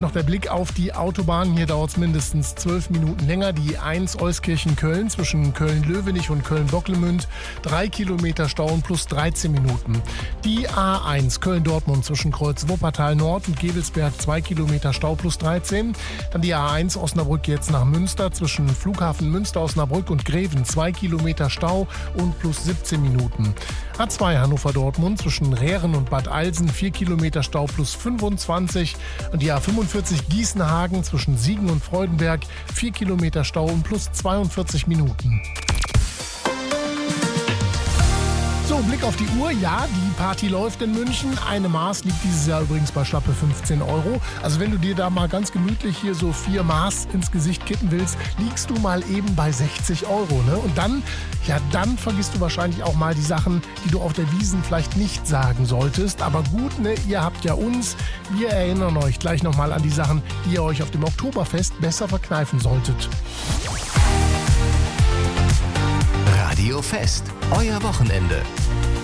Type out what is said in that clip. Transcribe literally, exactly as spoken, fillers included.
noch der Blick auf die Autobahn. Hier dauert es mindestens zwölf Minuten länger. Die A eins Euskirchen-Köln zwischen Köln-Löwenich und Köln-Bocklemünd. Drei Kilometer Stau und plus dreizehn Minuten. Die A eins Köln-Dortmund zwischen Kreuz Wuppertal-Nord und Gebelsberg. Zwei Kilometer Stau plus dreizehn. Dann die A eins Osnabrück jetzt nach Münster zwischen Flughafen Münster-Osnabrück und Greven. Zwei Kilometer Stau und plus siebzehn Minuten. A zwei Hannover-Dortmund zwischen Rehren und Bad Alsen. Vier Kilometer Stau plus fünfundzwanzig. Und die A fünfundvierzig Gießen-Hagen zwischen Siegen und Freudenberg. Vier Kilometer Stau und plus zweiundvierzig Minuten. So, Blick auf die Uhr. Ja, die Party läuft in München. Eine Maß liegt dieses Jahr übrigens bei schlappe fünfzehn Euro. Also wenn du dir da mal ganz gemütlich hier so vier Maß ins Gesicht kippen willst, liegst du mal eben bei sechzig Euro. Ne? Und dann, ja, dann vergisst du wahrscheinlich auch mal die Sachen, die du auf der Wiesn vielleicht nicht sagen solltest. Aber gut, ne, ihr habt ja uns. Wir erinnern euch gleich nochmal an die Sachen, die ihr euch auf dem Oktoberfest besser verkneifen solltet. Radio Fest, euer Wochenende.